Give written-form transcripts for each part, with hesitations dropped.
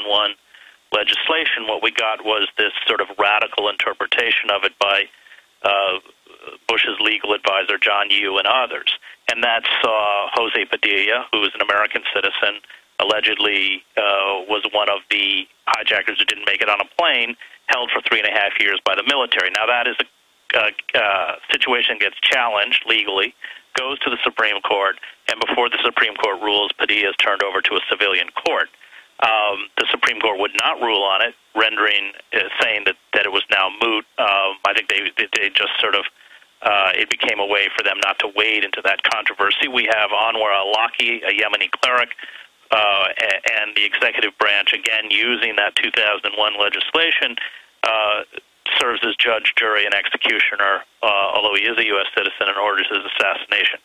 2001 legislation, what we got was this sort of radical interpretation of it by Bush's legal advisor, John Yoo, and others. And that saw Jose Padilla, who was an American citizen, allegedly was one of the hijackers who didn't make it on a plane, held for 3.5 years by the military. Now, that is a situation gets challenged legally, goes to the Supreme Court, and before the Supreme Court rules, Padilla is turned over to a civilian court. The Supreme Court would not rule on it, saying that it was now moot. I think they just sort of, it became a way for them not to wade into that controversy. We have Anwar al-Awlaki, a Yemeni cleric, and the executive branch, again, using that 2001 legislation, serves as judge, jury, and executioner, although he is a U.S. citizen, and orders his assassination.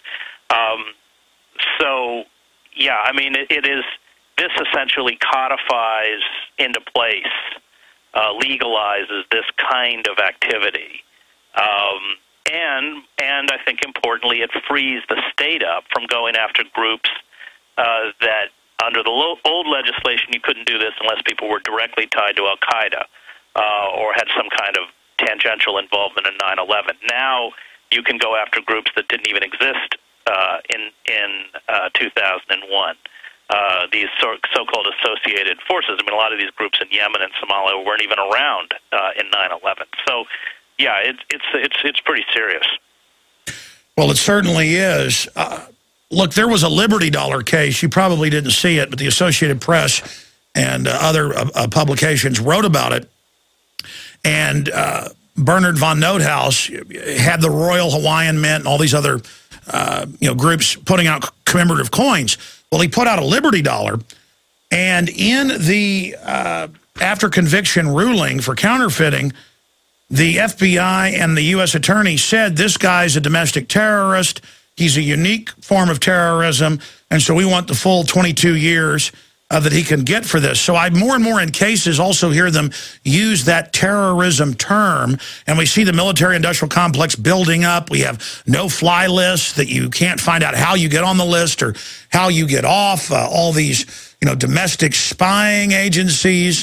So, yeah, I mean, this essentially codifies into place, legalizes this kind of activity. And I think importantly, it frees the state up from going after groups that under the old legislation you couldn't do this unless people were directly tied to Al-Qaeda or had some kind of tangential involvement in 9/11. Now you can go after groups that didn't even exist in 2001. These so-called associated forces. I mean, a lot of these groups in Yemen and Somalia weren't even around in 9/11. So, yeah, it's pretty serious. Well, it certainly is. Look, there was a Liberty Dollar case. You probably didn't see it, but the Associated Press and other publications wrote about it. And Bernard von Noothaus had the Royal Hawaiian Mint and all these other groups putting out commemorative coins. Well, he put out a Liberty Dollar, and in the after conviction ruling for counterfeiting, the FBI and the U.S. attorney said this guy's a domestic terrorist. He's a unique form of terrorism, and so we want the full 22 years that he can get for this. So I more and more in cases also hear them use that terrorism term, and we see the military-industrial complex building up. We have no-fly lists that you can't find out how you get on the list or how you get off. All these, domestic spying agencies.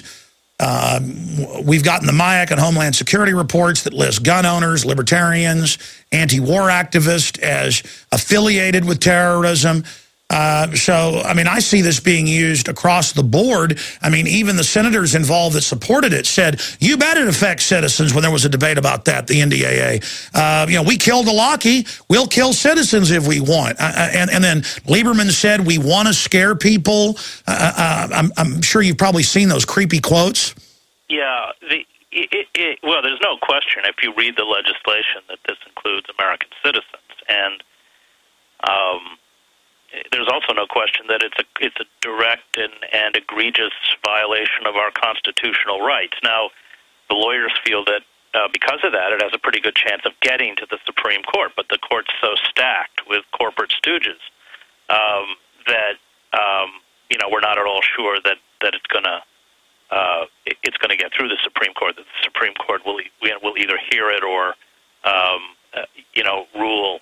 We've gotten the MIAC and Homeland Security reports that list gun owners, libertarians, anti-war activists as affiliated with terrorism. So, I mean, I see this being used across the board. I mean, even the senators involved that supported it said, you bet it affects citizens when there was a debate about that, the NDAA. We killed Al-Awlaki. We'll kill citizens if we want. And then Lieberman said, we want to scare people. I'm sure you've probably seen those creepy quotes. Yeah. Well, there's no question if you read the legislation that this includes American citizens. And there's also no question that it's a direct and egregious violation of our constitutional rights. Now, the lawyers feel that because of that, it has a pretty good chance of getting to the Supreme Court, but the court's so stacked with corporate stooges that we're not at all sure that it's going to get through the Supreme Court. That the Supreme Court will either hear it or rule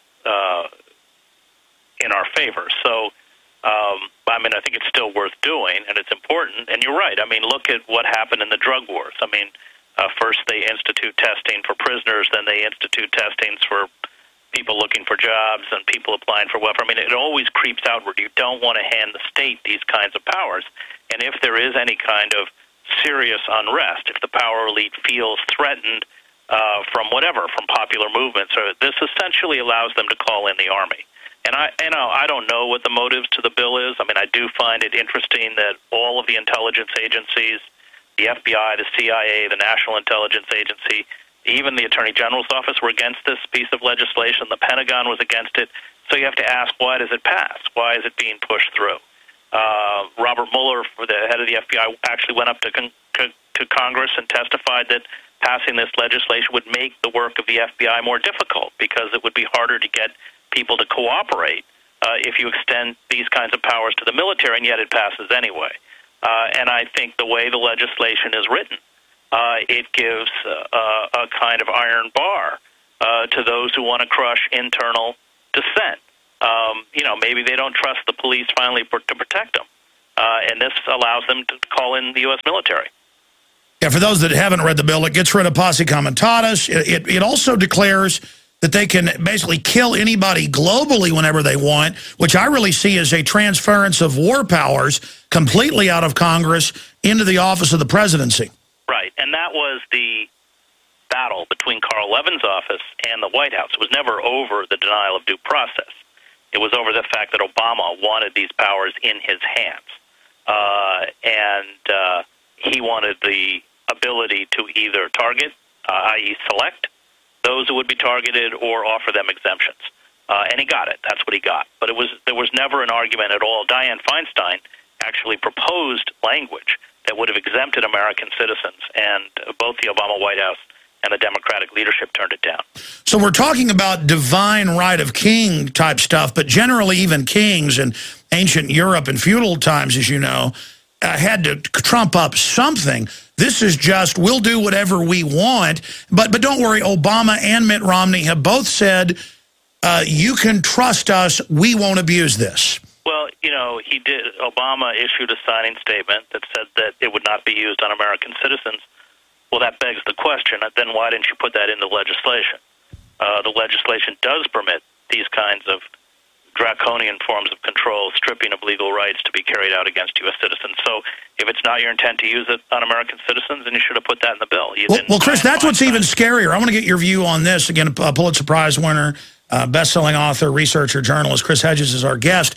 in our favor. So, I mean, I think it's still worth doing, and it's important. And you're right. I mean, look at what happened in the drug wars. I mean, first they institute testing for prisoners, then they institute testings for people looking for jobs and people applying for welfare. I mean, it always creeps outward. You don't want to hand the state these kinds of powers. And if there is any kind of serious unrest, if the power elite feels threatened from popular movements, this essentially allows them to call in the army. And I don't know what the motives to the bill is. I mean, I do find it interesting that all of the intelligence agencies, the FBI, the CIA, the National Intelligence Agency, even the Attorney General's office were against this piece of legislation. The Pentagon was against it. So you have to ask, why does it pass? Why is it being pushed through? Robert Mueller, the head of the FBI, actually went up to Congress and testified that passing this legislation would make the work of the FBI more difficult because it would be harder to get people to cooperate if you extend these kinds of powers to the military, and yet it passes anyway. And I think the way the legislation is written, it gives a kind of iron bar to those who want to crush internal dissent. Maybe they don't trust the police finally to protect them. and this allows them to call in the U.S. military. Yeah, for those that haven't read the bill, it gets rid of posse comitatus. It also declares that they can basically kill anybody globally whenever they want, which I really see as a transference of war powers completely out of Congress into the office of the presidency. Right, and that was the battle between Carl Levin's office and the White House. It was never over the denial of due process. It was over the fact that Obama wanted these powers in his hands. And he wanted the ability to either target, i.e. select, those who would be targeted or offer them exemptions. And he got it. That's what he got. But there was never an argument at all. Dianne Feinstein actually proposed language that would have exempted American citizens, and both the Obama White House and the Democratic leadership turned it down. So we're talking about divine right of king type stuff, but generally even kings in ancient Europe and feudal times, as you know, had to trump up something. This is just, we'll do whatever we want. But don't worry, Obama and Mitt Romney have both said, you can trust us, we won't abuse this. Well, you know, Obama issued a signing statement that said that it would not be used on American citizens. Well, that begs the question, then why didn't you put that in the legislation? The legislation does permit these kinds of draconian forms of control, stripping of legal rights to be carried out against U.S. citizens. So if it's not your intent to use it on American citizens, then you should have put that in the bill. Well, Chris, that's what's even scarier. I want to get your view on this. Again, a Pulitzer Prize winner, best-selling author, researcher, journalist, Chris Hedges is our guest.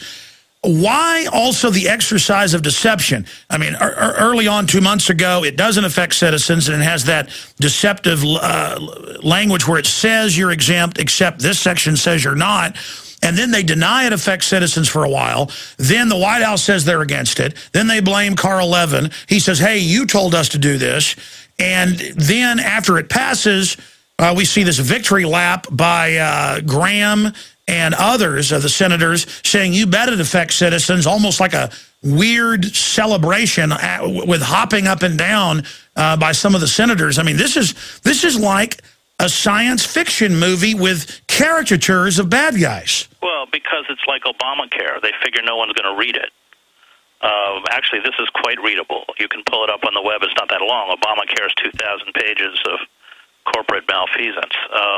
Why also the exercise of deception? I mean, early on, 2 months ago, it doesn't affect citizens, and it has that deceptive language where it says you're exempt, except this section says you're not. And then they deny it affects citizens for a while. Then the White House says they're against it. Then they blame Carl Levin. He says, hey, you told us to do this. And then after it passes, we see this victory lap by Graham and others of the senators saying, you bet it affects citizens, almost like a weird celebration with hopping up and down by some of the senators. I mean, this is like a science fiction movie with caricatures of bad guys. Well, because it's like Obamacare. They figure no one's going to read it. Actually, this is quite readable. You can pull it up on the web. It's not that long. Obamacare is 2,000 pages of corporate malfeasance.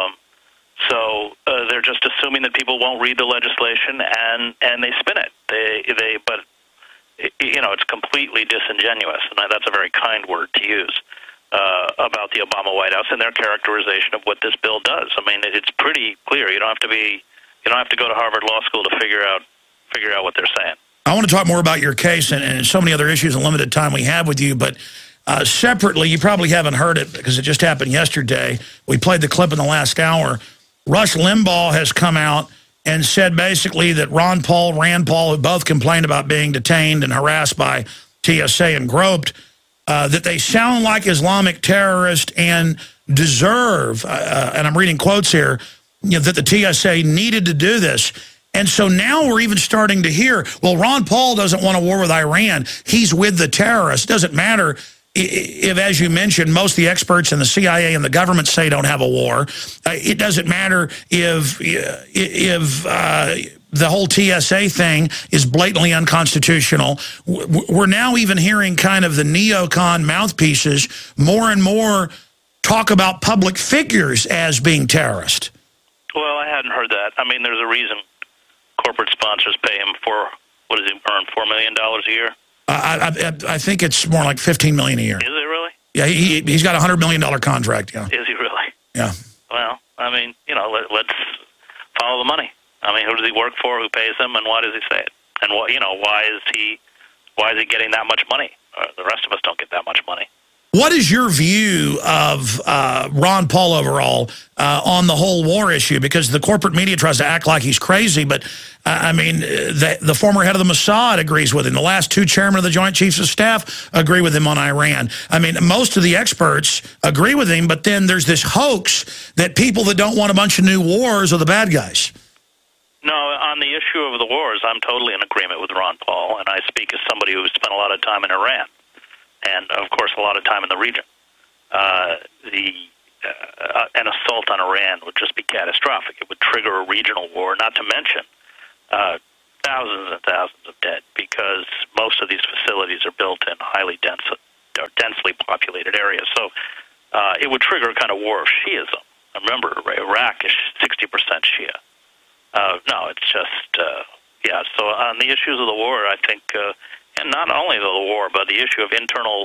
So they're just assuming that people won't read the legislation, and they spin it. But you know, it's completely disingenuous, and that's a very kind word to use about the Obama White House and their characterization of what this bill does. I mean, it's pretty clear. You don't have to go to Harvard Law School to figure out what they're saying. I want to talk more about your case and so many other issues in limited time we have with you, but separately, you probably haven't heard it because it just happened yesterday. We played the clip in the last hour. Rush Limbaugh has come out and said basically that Ron Paul, Rand Paul, who both complained about being detained and harassed by TSA and groped, that they sound like Islamic terrorists and deserve, and I'm reading quotes here, you know, that the TSA needed to do this. And so now we're even starting to hear, well, Ron Paul doesn't want a war with Iran. He's with the terrorists. It doesn't matter if, as you mentioned, most of the experts in the CIA and the government say don't have a war. It doesn't matter if the whole TSA thing is blatantly unconstitutional. We're now even hearing kind of the neocon mouthpieces more and more talk about public figures as being terrorists. Well, I hadn't heard that. I mean, there's a reason corporate sponsors pay him for, what does he earn, $4 million a year? I think it's more like $15 million a year. Is it really? Yeah, he's got a $100 million contract. Yeah. Is he really? Yeah. Well, I mean, you know, let's follow the money. I mean, who does he work for? Who pays him? And why does he say it? And what, you know, why is he getting that much money? The rest of us don't get that much money. What is your view of Ron Paul overall on the whole war issue? Because the corporate media tries to act like he's crazy, but I mean, the former head of the Mossad agrees with him. The last two chairmen of the Joint Chiefs of Staff agree with him on Iran. I mean, most of the experts agree with him, but then there's this hoax that people that don't want a bunch of new wars are the bad guys. No, on the issue of the wars, I'm totally in agreement with Ron Paul, and I speak as somebody who spent a lot of time in Iran. And, of course, a lot of time in the region. An assault on Iran would just be catastrophic. It would trigger a regional war, not to mention that thousands and thousands of dead because most of these facilities are built in highly densely populated areas. So it would trigger a kind of war of Shiism. Remember, Iraq is 60% Shia. No, it's just, yeah. So on the issues of the war, I think, and not only the war, but the issue of internal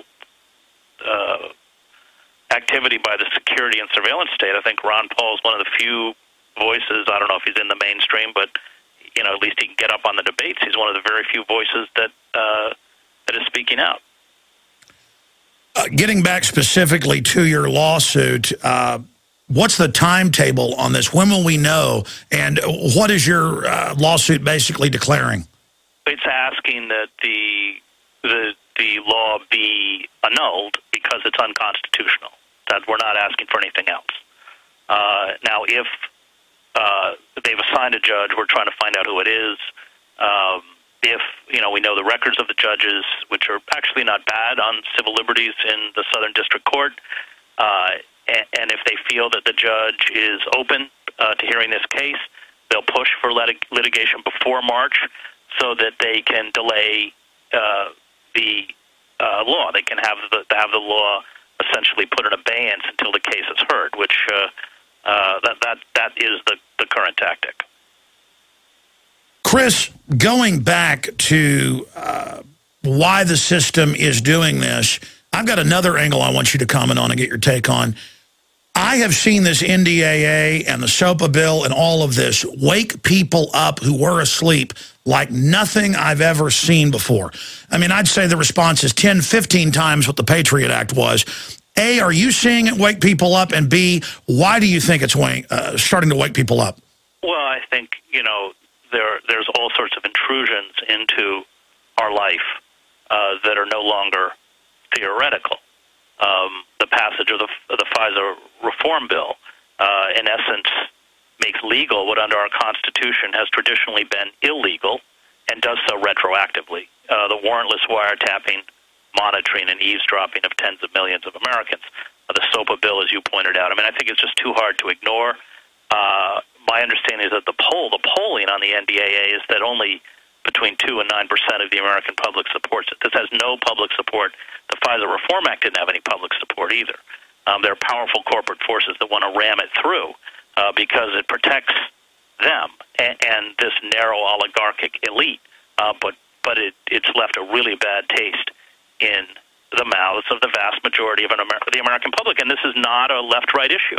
activity by the security and surveillance state, I think Ron Paul is one of the few voices, I don't know if he's in the mainstream, but at least he can get up on the debates. He's one of the very few voices that is speaking out. Getting back specifically to your lawsuit, what's the timetable on this? When will we know? And what is your lawsuit basically declaring? It's asking that the law be annulled because it's unconstitutional. That we're not asking for anything else. Now, if they've assigned a judge, we're trying to find out who it is. If we know the records of the judges, which are actually not bad on civil liberties in the Southern District Court, and if they feel that the judge is open to hearing this case, they'll push for litigation before March so that they can delay the law. They can have the law essentially put in abeyance until the case is heard, which that is the current tactic. Chris, going back to why the system is doing this, I've got another angle I want you to comment on and get your take on. I have seen this NDAA and the SOPA bill and all of this wake people up who were asleep like nothing I've ever seen before. I mean, I'd say the response is 10, 15 times what the Patriot Act was. A, are you seeing it wake people up? And B, why do you think it's starting to wake people up? Well, I think, there's all sorts of intrusions into our life that are no longer theoretical. The passage of the FISA reform bill, in essence, makes legal what under our Constitution has traditionally been illegal and does so retroactively. The warrantless wiretapping, monitoring, and eavesdropping of tens of millions of Americans. The SOPA bill, as you pointed out. I mean, I think it's just too hard to ignore. My understanding is that the polling on the NDAA is that only between 2 and 9% of the American public supports it. This has no public support. The FISA Reform Act didn't have any public support either. There are powerful corporate forces that want to ram it through because it protects them and this narrow oligarchic elite. But it's left a really bad taste in the mouths of the vast majority of the American public. And this is not a left-right issue.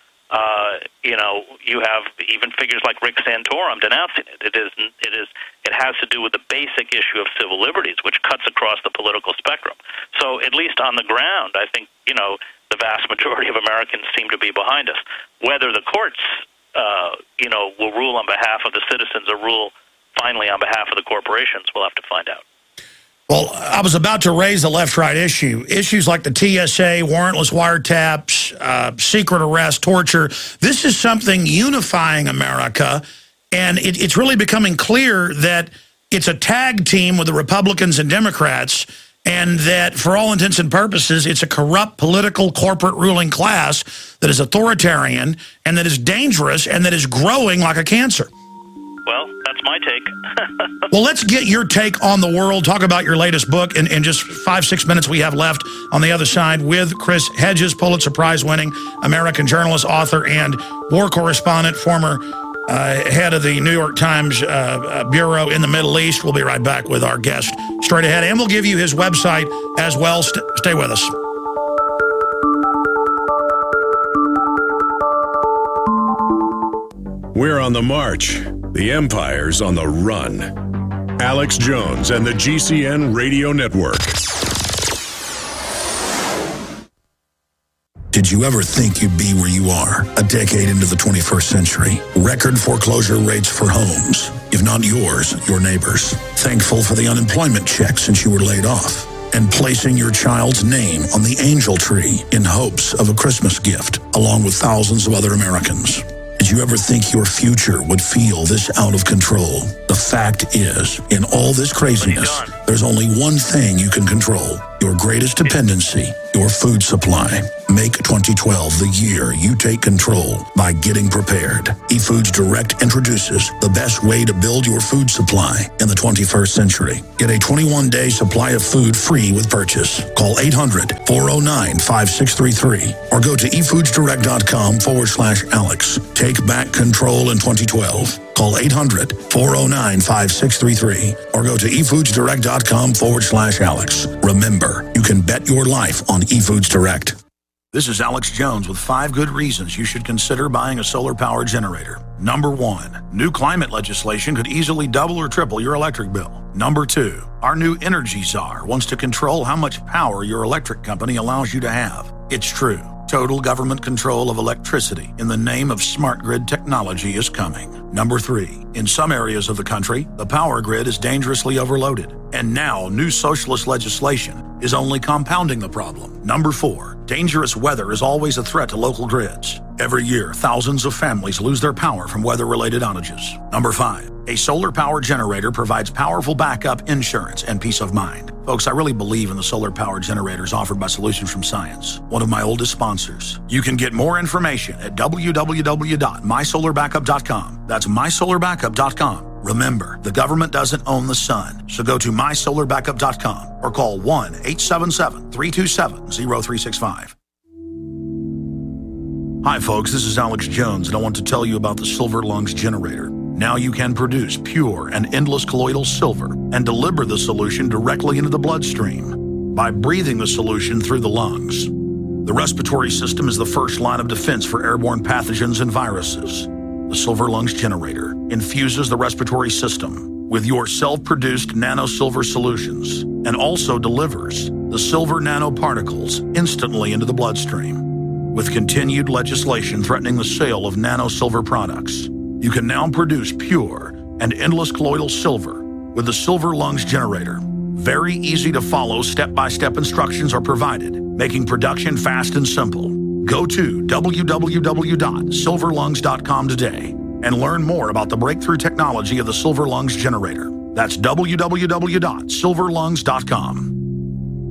You have even figures like Rick Santorum denouncing it. It has to do with the basic issue of civil liberties, which cuts across the political spectrum. So at least on the ground, I think, the vast majority of Americans seem to be behind us. Whether the courts, will rule on behalf of the citizens or rule finally on behalf of the corporations, we'll have to find out. Well, I was about to raise the left-right issue. Issues like the TSA, warrantless wiretaps, secret arrest, torture. This is something unifying America, and it's really becoming clear that it's a tag team with the Republicans and Democrats, and that for all intents and purposes, it's a corrupt political corporate ruling class that is authoritarian and that is dangerous and that is growing like a cancer. Well, that's my take. Well, let's get your take on the world. Talk about your latest book in just 5-6 minutes we have left on the other side with Chris Hedges, Pulitzer Prize-winning American journalist, author, and war correspondent, former head of the New York Times Bureau in the Middle East. We'll be right back with our guest straight ahead, and we'll give you his website as well. Stay with us. We're on the march. The empire's on the run. Alex Jones and the GCN Radio Network. Did you ever think you'd be where you are a decade into the 21st century? Record foreclosure rates for homes, if not yours, your neighbors. Thankful for the unemployment check since you were laid off. And placing your child's name on the angel tree in hopes of a Christmas gift, along with thousands of other Americans. Did you ever think your future would feel this out of control? The fact is, in all this craziness, there's only one thing you can control: your greatest dependency, your food supply. Make 2012 the year you take control by getting prepared. eFoods Direct introduces the best way to build your food supply in the 21st century. Get a 21-day supply of food free with purchase. Call 800-409-5633 or go to efoodsdirect.com/Alex. Take back control in 2012. Call 800-409-5633 or go to efoodsdirect.com/Alex. Remember, you can bet your life on eFoods Direct. This is Alex Jones with 5 good reasons you should consider buying a solar power generator. Number 1, new climate legislation could easily double or triple your electric bill. Number 2, our new energy czar wants to control how much power your electric company allows you to have. It's true. Total government control of electricity in the name of smart grid technology is coming. Number 3, in some areas of the country, the power grid is dangerously overloaded. And now, new socialist legislation is only compounding the problem. Number 4, dangerous weather is always a threat to local grids. Every year, thousands of families lose their power from weather-related outages. Number 5, a solar power generator provides powerful backup insurance and peace of mind. Folks, I really believe in the solar power generators offered by Solutions from Science, one of my oldest sponsors. You can get more information at www.mysolarbackup.com. That's mysolarbackup.com. Remember, the government doesn't own the sun, so go to mysolarbackup.com or call 1-877-327-0365. Hi folks, this is Alex Jones, and I want to tell you about the Silver Lungs generator. Now you can produce pure and endless colloidal silver and deliver the solution directly into the bloodstream by breathing the solution through the lungs. The respiratory system is the first line of defense for airborne pathogens and viruses. The Silver Lungs generator infuses the respiratory system with your self-produced nano-silver solutions and also delivers the silver nanoparticles instantly into the bloodstream. With continued legislation threatening the sale of nano-silver products, you can now produce pure and endless colloidal silver with the Silver Lungs generator. Very easy to follow step-by-step instructions are provided, making production fast and simple. Go to www.silverlungs.com today and learn more about the breakthrough technology of the Silver Lungs generator. That's www.silverlungs.com.